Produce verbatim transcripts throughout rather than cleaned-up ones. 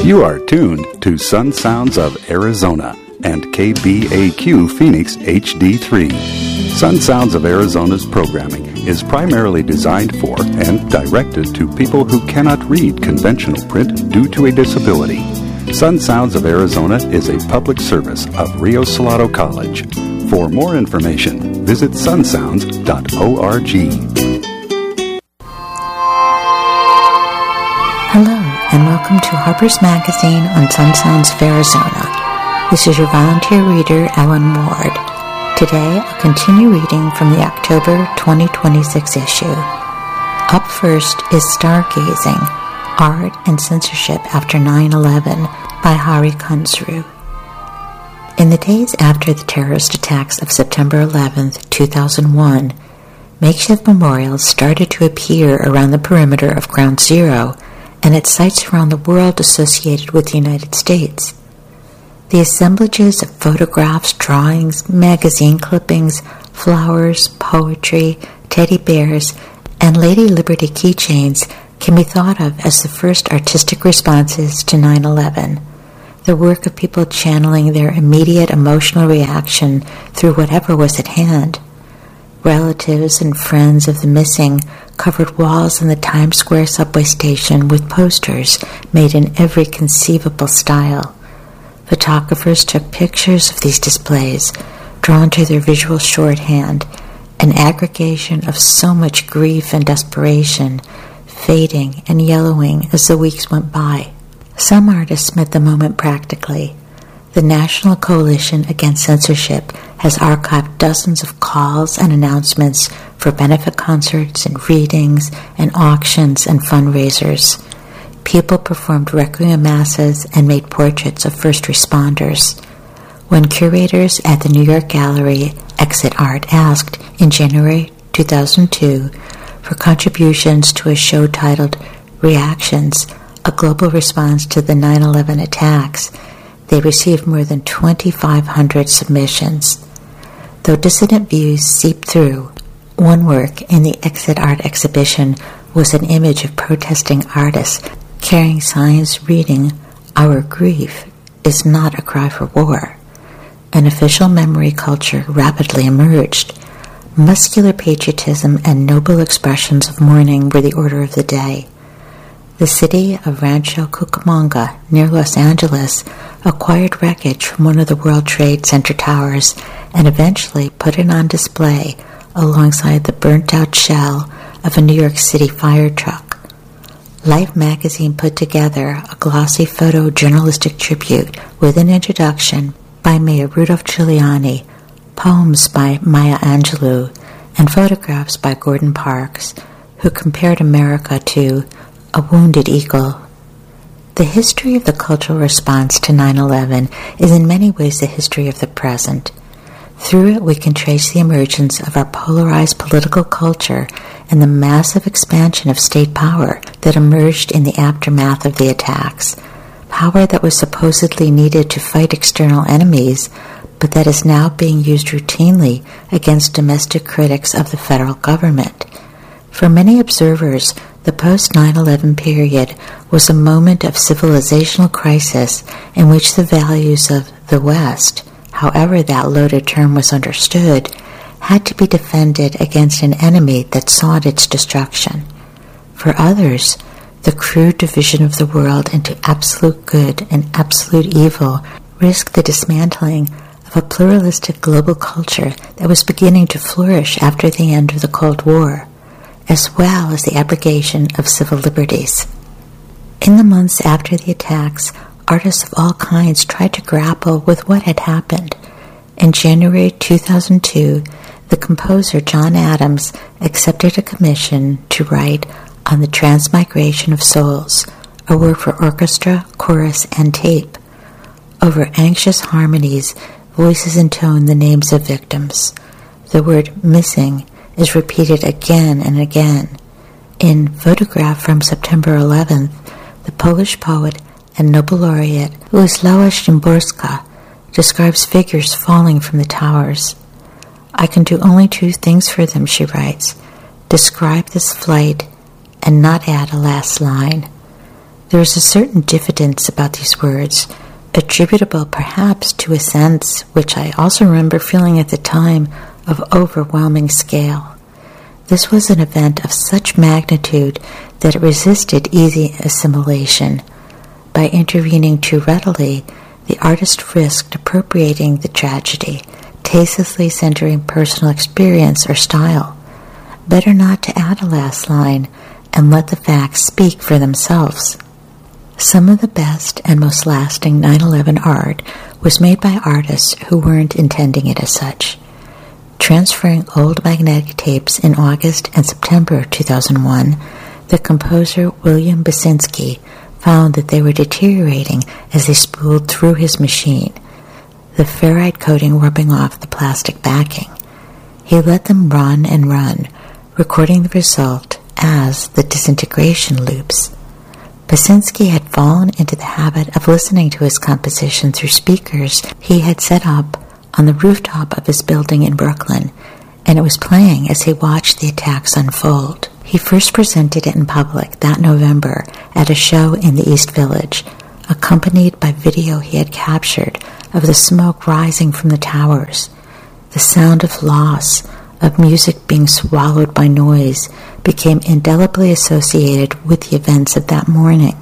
You are tuned to Sun Sounds of Arizona and K B A Q Phoenix H D three. Sun Sounds of Arizona's programming is primarily designed for and directed to people who cannot read conventional print due to a disability. Sun Sounds of Arizona is a public service of Rio Salado College. For more information, visit sun sounds dot org. Hello, and welcome to Harper's Magazine on Sun Sounds of Arizona. This is your volunteer reader, Ellen Ward. Today, I'll continue reading from the October twenty twenty-six issue. Up first is Stargazing, Art and Censorship After nine eleven by Hari Kunzru. In the days after the terrorist attacks of September eleventh, two thousand one, makeshift memorials started to appear around the perimeter of Ground Zero and at sites around the world associated with the United States. The assemblages of photographs, drawings, magazine clippings, flowers, poetry, teddy bears, and Lady Liberty keychains can be thought of as the first artistic responses to nine eleven, the work of people channeling their immediate emotional reaction through whatever was at hand. Relatives and friends of the missing covered walls in the Times Square subway station with posters made in every conceivable style. Photographers took pictures of these displays, drawn to their visual shorthand, an aggregation of so much grief and desperation, fading and yellowing as the weeks went by. Some artists met the moment practically. The National Coalition Against Censorship has archived dozens of calls and announcements for benefit concerts and readings and auctions and fundraisers. People performed requiem masses and made portraits of first responders. When curators at the New York gallery Exit Art asked in January two thousand two for contributions to a show titled Reactions, a global response to the nine eleven attacks, they received more than twenty-five hundred submissions. Though dissident views seeped through, one work in the Exit Art exhibition was an image of protesting artists carrying signs reading, "Our grief is not a cry for war." An official memory culture rapidly emerged. Muscular patriotism and noble expressions of mourning were the order of the day. The city of Rancho Cucamonga, near Los Angeles, acquired wreckage from one of the World Trade Center towers and eventually put it on display alongside the burnt-out shell of a New York City fire truck. Life magazine put together a glossy photojournalistic tribute with an introduction by Mayor Rudolph Giuliani, poems by Maya Angelou, and photographs by Gordon Parks, who compared America to a wounded eagle. The history of the cultural response to nine eleven is in many ways the history of the present. Through it we can trace the emergence of our polarized political culture and the massive expansion of state power that emerged in the aftermath of the attacks, power that was supposedly needed to fight external enemies, but that is now being used routinely against domestic critics of the federal government. For many observers, the post nine eleven period was a moment of civilizational crisis in which the values of the West, however that loaded term was understood, had to be defended against an enemy that sought its destruction. For others, the crude division of the world into absolute good and absolute evil risked the dismantling of a pluralistic global culture that was beginning to flourish after the end of the Cold War, as well as the abrogation of civil liberties. In the months after the attacks, artists of all kinds tried to grapple with what had happened. In January two thousand two, the composer John Adams accepted a commission to write on the Transmigration of Souls, a work for orchestra, chorus, and tape. Over anxious harmonies, voices intone the names of victims. The word missing is repeated again and again. In Photograph from September eleventh, the Polish poet and Nobel laureate Wisława Szymborska describes figures falling from the towers. "I can do only two things for them," she writes, "describe this flight and not add a last line. There is a certain diffidence about these words, attributable perhaps to a sense, which I also remember feeling at the time, of overwhelming scale. This was an event of such magnitude that it resisted easy assimilation. By intervening too readily, the artist risked appropriating the tragedy, tastelessly centering personal experience or style. Better not to add a last line and let the facts speak for themselves. Some of the best and most lasting nine eleven art was made by artists who weren't intending it as such. Transferring old magnetic tapes in August and September two thousand one, the composer William Basinski found that they were deteriorating as they spooled through his machine, the ferrite coating rubbing off the plastic backing. He let them run and run, recording the result as the disintegration loops. Basinski had fallen into the habit of listening to his composition through speakers he had set up on the rooftop of his building in Brooklyn, and it was playing as he watched the attacks unfold. He first presented it in public that November at a show in the East Village, accompanied by video he had captured of the smoke rising from the towers. The sound of loss, of music being swallowed by noise, became indelibly associated with the events of that morning.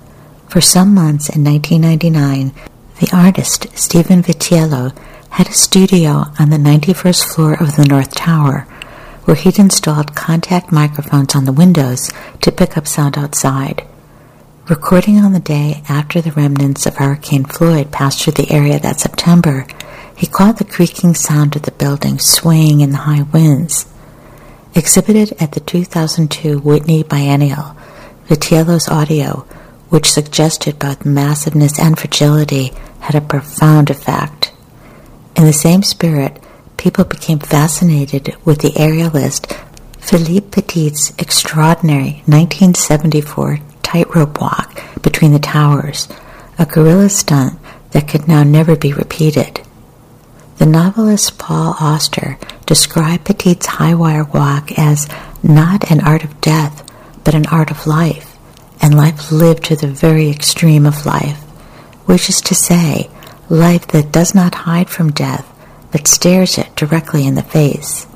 For some months in nineteen ninety-nine, the artist Stephen Vitiello had a studio on the ninety-first floor of the North Tower, where he'd installed contact microphones on the windows to pick up sound outside. Recording on the day after the remnants of Hurricane Floyd passed through the area that September, he caught the creaking sound of the building swaying in the high winds. Exhibited at the two thousand two Whitney Biennial, Vitiello's audio, which suggested both massiveness and fragility, had a profound effect. In the same spirit, people became fascinated with the aerialist Philippe Petit's extraordinary nineteen seventy-four tightrope walk between the towers, a guerrilla stunt that could now never be repeated. The novelist Paul Auster described Petit's high-wire walk as not an art of death, but an art of life, and life lived to the very extreme of life, which is to say, life that does not hide from death, but stares it directly in the face.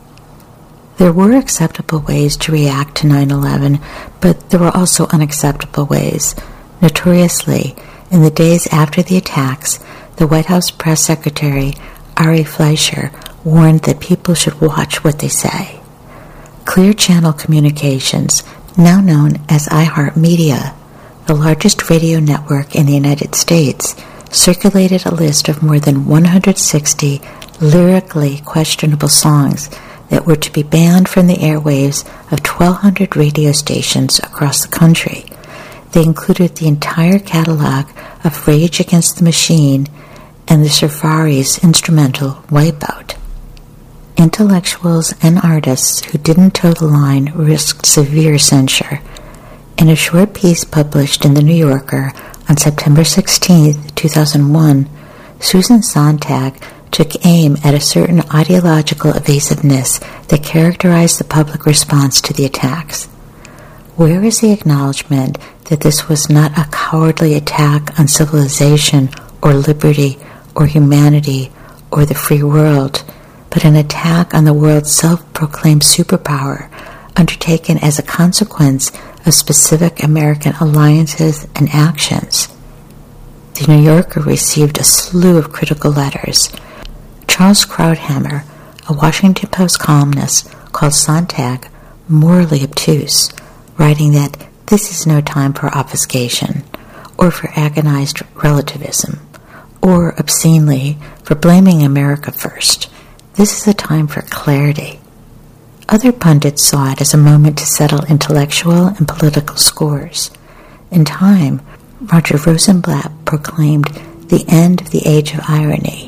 There were acceptable ways to react to nine eleven, but there were also unacceptable ways. Notoriously, in the days after the attacks, the White House press secretary, Ari Fleischer, warned that people should watch what they say. Clear Channel Communications, now known as iHeartMedia, the largest radio network in the United States, circulated a list of more than one hundred sixty lyrically questionable songs that were to be banned from the airwaves of twelve hundred radio stations across the country. They included the entire catalog of Rage Against the Machine and the Surfaris instrumental Wipeout. Intellectuals and artists who didn't toe the line risked severe censure. In a short piece published in The New Yorker on September sixteenth, two thousand one, Susan Sontag took aim at a certain ideological evasiveness that characterized the public response to the attacks. Where is the acknowledgement that this was not a cowardly attack on civilization or liberty or humanity or the free world, but an attack on the world's self-proclaimed superpower, undertaken as a consequence of specific American alliances and actions? The New Yorker received a slew of critical letters. Charles Krauthammer, a Washington Post columnist, called Sontag morally obtuse, writing that this is no time for obfuscation, or for agonized relativism, or obscenely for blaming America first. This is a time for clarity. Other pundits saw it as a moment to settle intellectual and political scores. In time, Roger Rosenblatt proclaimed the end of the age of irony.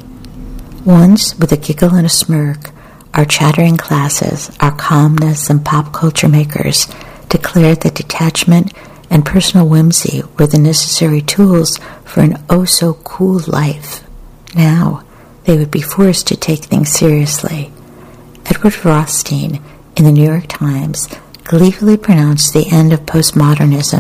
Once, with a giggle and a smirk, our chattering classes, our columnists and pop culture makers declared that detachment and personal whimsy were the necessary tools for an oh-so-cool life. Now, they would be forced to take things seriously. Edward Rothstein, in the New York Times, gleefully pronounced the end of postmodernism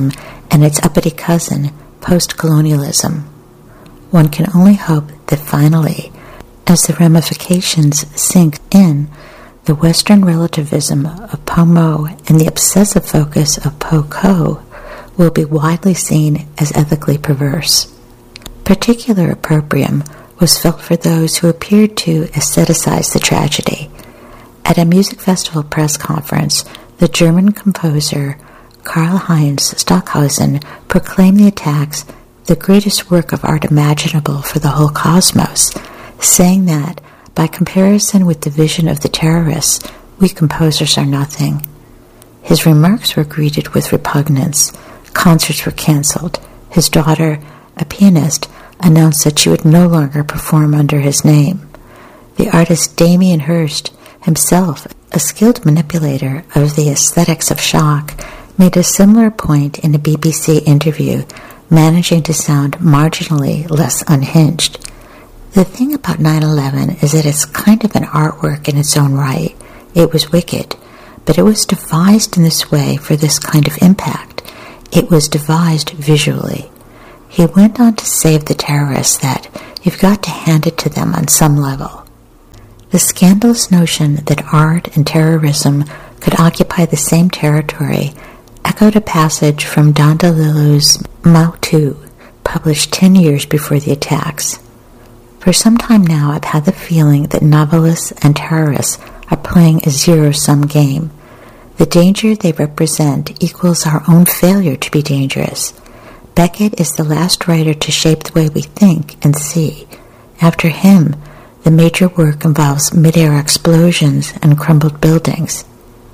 and its uppity cousin, post-colonialism. One can only hope that finally, as the ramifications sink in, the Western relativism of POMO and the obsessive focus of POCO will be widely seen as ethically perverse. Particular opprobrium was felt for those who appeared to aestheticize the tragedy. At a music festival press conference, the German composer Karl-Heinz Stockhausen proclaimed the attacks the greatest work of art imaginable for the whole cosmos, saying that, by comparison with the vision of the terrorists, we composers are nothing. His remarks were greeted with repugnance. Concerts were cancelled. His daughter, a pianist, announced that she would no longer perform under his name. The artist Damien Hirst, himself a skilled manipulator of the aesthetics of shock, made a similar point in a B B C interview, managing to sound marginally less unhinged. The thing about nine eleven is that it's kind of an artwork in its own right. It was wicked, but it was devised in this way for this kind of impact. It was devised visually. He went on to say of the terrorists that you've got to hand it to them on some level. The scandalous notion that art and terrorism could occupy the same territory echoed a passage from Don DeLillo's Mao Tu, published ten years before the attacks. For some time now, I've had the feeling that novelists and terrorists are playing a zero-sum game. The danger they represent equals our own failure to be dangerous. Beckett is the last writer to shape the way we think and see. After him, the major work involves mid-air explosions and crumbled buildings.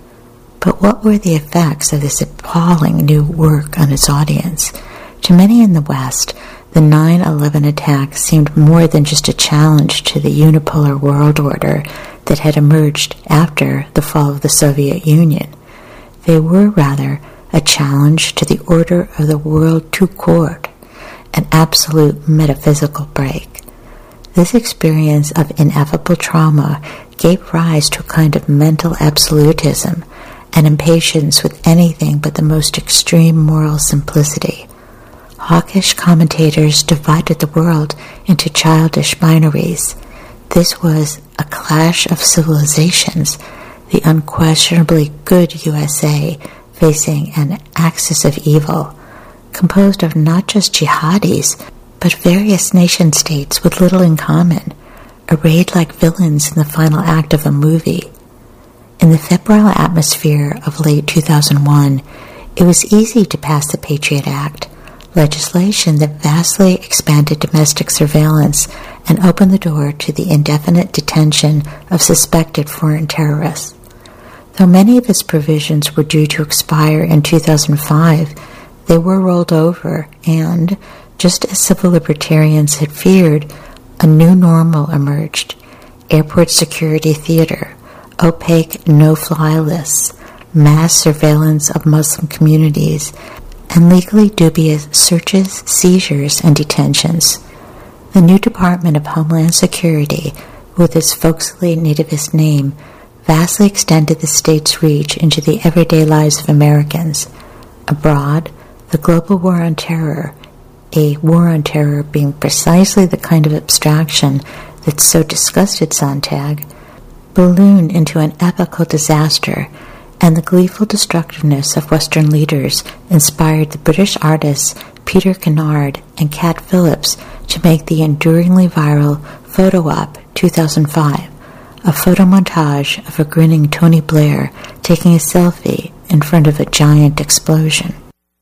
But what were the effects of this appalling new work on its audience? To many in the West, the nine eleven attack seemed more than just a challenge to the unipolar world order that had emerged after the fall of the Soviet Union. They were rather a challenge to the order of the world tout court, an absolute metaphysical break. This experience of ineffable trauma gave rise to a kind of mental absolutism and impatience with anything but the most extreme moral simplicity. Hawkish commentators divided the world into childish binaries. This was a clash of civilizations, the unquestionably good U S A facing an axis of evil, composed of not just jihadis, but various nation-states with little in common, arrayed like villains in the final act of a movie. In the febrile atmosphere of late two thousand one, it was easy to pass the Patriot Act, legislation that vastly expanded domestic surveillance and opened the door to the indefinite detention of suspected foreign terrorists. Though many of its provisions were due to expire in two thousand five, they were rolled over and, just as civil libertarians had feared, a new normal emerged: airport security theater, opaque no-fly lists, mass surveillance of Muslim communities, and legally dubious searches, seizures, and detentions. The new Department of Homeland Security, with its folksily nativist name, vastly extended the state's reach into the everyday lives of Americans. Abroad, the global war on terror, a war on terror being precisely the kind of abstraction that so disgusted Sontag, ballooned into an epical disaster, and the gleeful destructiveness of Western leaders inspired the British artists Peter Kennard and Cat Phillips to make the enduringly viral Photo Op two thousand five, a photo montage of a grinning Tony Blair taking a selfie in front of a giant explosion.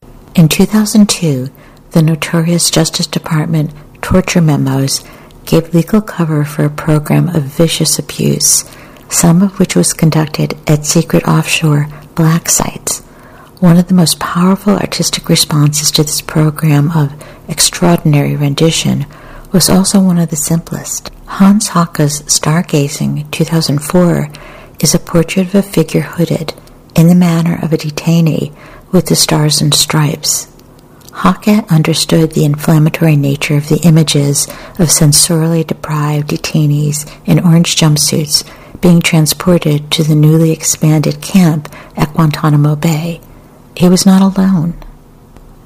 In two thousand two, the notorious Justice Department torture memos gave legal cover for a program of vicious abuse, some of which was conducted at secret offshore black sites. One of the most powerful artistic responses to this program of extraordinary rendition was also one of the simplest. Hans Hake's Stargazing two thousand four is a portrait of a figure hooded, in the manner of a detainee, with the stars and stripes. Hake understood the inflammatory nature of the images of sensorially deprived detainees in orange jumpsuits being transported to the newly expanded camp at Guantanamo Bay. He was not alone.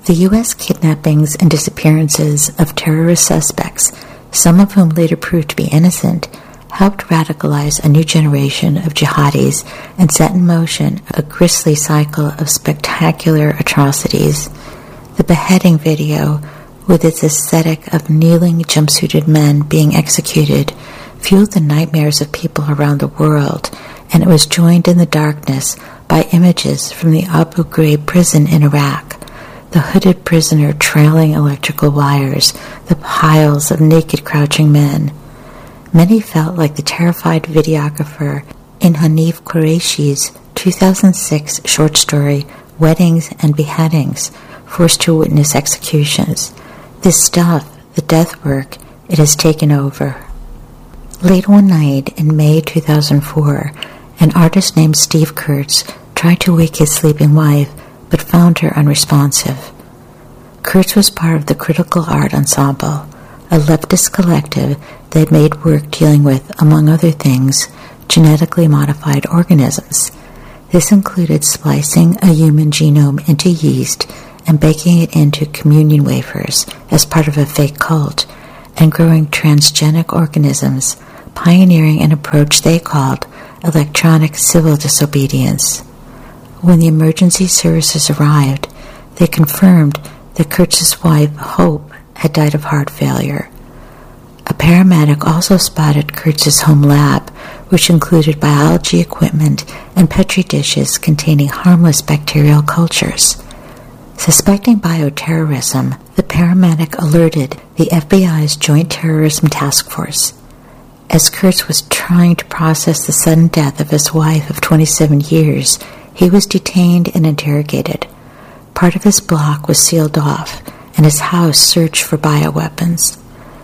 The U S kidnappings and disappearances of terrorist suspects, some of whom later proved to be innocent, helped radicalize a new generation of jihadis and set in motion a grisly cycle of spectacular atrocities. The beheading video, with its aesthetic of kneeling jumpsuited men being executed, fueled the nightmares of people around the world, and it was joined in the darkness by images from the Abu Ghraib prison in Iraq, the hooded prisoner trailing electrical wires, the piles of naked crouching men. Many felt like the terrified videographer in Hanif Qureshi's two thousand six short story, Weddings and Beheadings, forced to witness executions. This stuff, the death work, it has taken over. Late one night in May two thousand four, an artist named Steve Kurtz tried to wake his sleeping wife, but found her unresponsive. Kurtz was part of the Critical Art Ensemble, a leftist collective that made work dealing with, among other things, genetically modified organisms. This included splicing a human genome into yeast and baking it into communion wafers as part of a fake cult, and growing transgenic organisms, pioneering an approach they called electronic civil disobedience. When the emergency services arrived, they confirmed that Kurtz's wife, Hope, had died of heart failure. A paramedic also spotted Kurtz's home lab, which included biology equipment and petri dishes containing harmless bacterial cultures. Suspecting bioterrorism, the paramedic alerted the F B I's Joint Terrorism Task Force. As Kurtz was trying to process the sudden death of his wife of twenty-seven years, he was detained and interrogated. Part of his block was sealed off, and his house searched for bioweapons.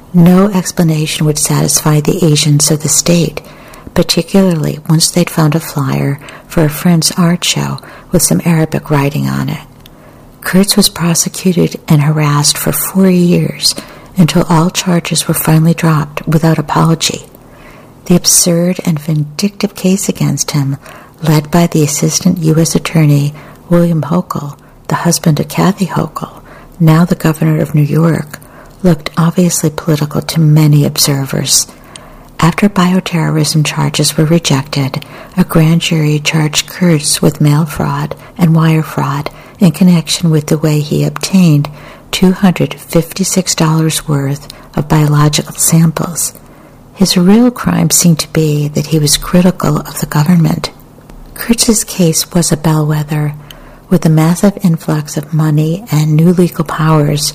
No explanation would satisfy the agents of the state, particularly once they'd found a flyer for a friend's art show with some Arabic writing on it. Kurtz was prosecuted and harassed for four years until all charges were finally dropped without apology. The absurd and vindictive case against him, led by the Assistant U S Attorney William Hochul, the husband of Kathy Hochul, now the governor of New York, looked obviously political to many observers. After bioterrorism charges were rejected, a grand jury charged Kurtz with mail fraud and wire fraud in connection with the way he obtained two hundred fifty-six dollars worth of biological samples. His real crime seemed to be that he was critical of the government. Kurtz's case was a bellwether. With a massive influx of money and new legal powers,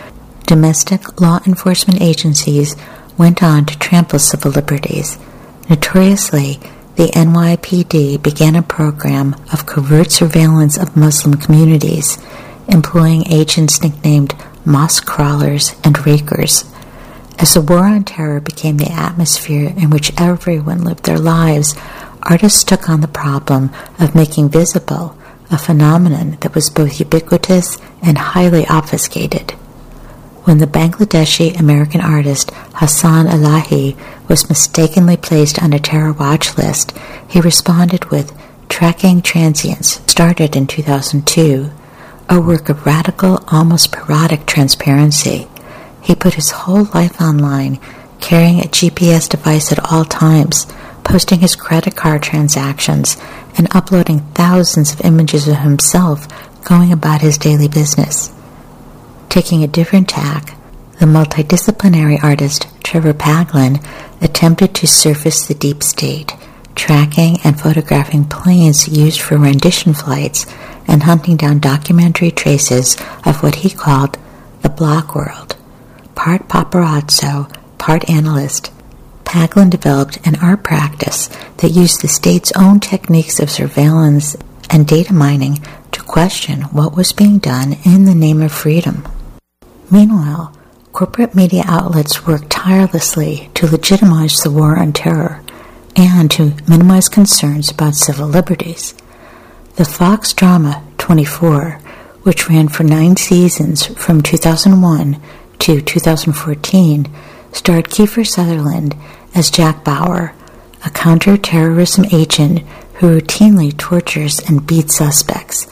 domestic law enforcement agencies went on to trample civil liberties. Notoriously, the N Y P D began a program of covert surveillance of Muslim communities, employing agents nicknamed mosque crawlers and rakers. As the war on terror became the atmosphere in which everyone lived their lives, artists took on the problem of making visible a phenomenon that was both ubiquitous and highly obfuscated. When the Bangladeshi American artist Hassan Elahi was mistakenly placed on a terror watch list, he responded with Tracking Transients, started in two thousand two, a work of radical, almost parodic transparency. He put his whole life online, carrying a G P S device at all times, posting his credit card transactions, and uploading thousands of images of himself going about his daily business. Taking a different tack, the multidisciplinary artist Trevor Paglen attempted to surface the deep state, tracking and photographing planes used for rendition flights and hunting down documentary traces of what he called the block world. Part paparazzo, part analyst, Paglen developed an art practice that used the state's own techniques of surveillance and data mining to question what was being done in the name of freedom. Meanwhile, corporate media outlets worked tirelessly to legitimize the war on terror and to minimize concerns about civil liberties. The Fox drama twenty-four, which ran for nine seasons from two thousand one to two thousand fourteen, starred Kiefer Sutherland as Jack Bauer, a counter-terrorism agent who routinely tortures and beats suspects.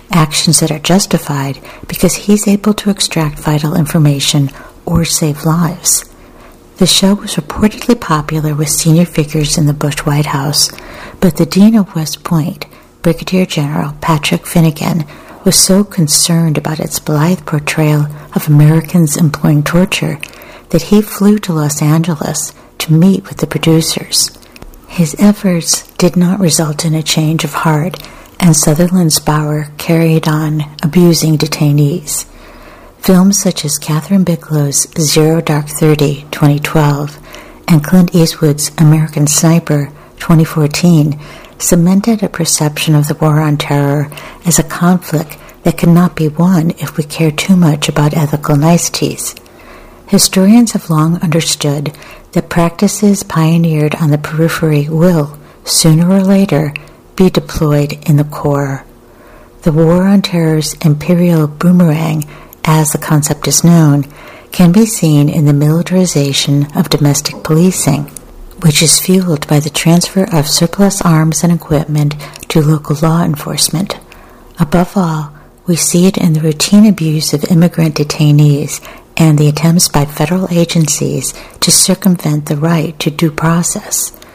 actions that are justified because he's able to extract vital information or save lives. The show was reportedly popular with senior figures in the Bush White House, but the Dean of West Point, Brigadier General Patrick Finnegan, was so concerned about its blithe portrayal of Americans employing torture that he flew to Los Angeles to meet with the producers. His efforts did not result in a change of heart, and Sutherland Spower carried on abusing detainees. Films such as Catherine Bigelow's Zero Dark Thirty, twenty twelve, and Clint Eastwood's American Sniper, twenty fourteen, cemented a perception of the War on Terror as a conflict that could not be won if we care too much about ethical niceties. Historians have long understood that practices pioneered on the periphery will, sooner or later, be deployed in the core. The War on Terror's imperial boomerang, as the concept is known, can be seen in the militarization of domestic policing, which is fueled by the transfer of surplus arms and equipment to local law enforcement. Above all, we see it in the routine abuse of immigrant detainees and the attempts by federal agencies to circumvent the right to due process.